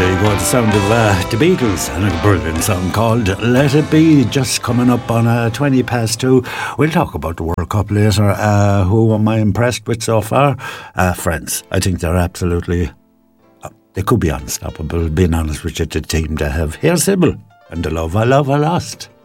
There you go, the sound of the Beatles and a brilliant song called Let It Be, just coming up on 20 past 2. We'll talk about the World Cup later. Who am I impressed with so far? France. I think they're absolutely, they could be unstoppable, being honest with you, the team they have. Here's Sybil and The Love I Love I Lost.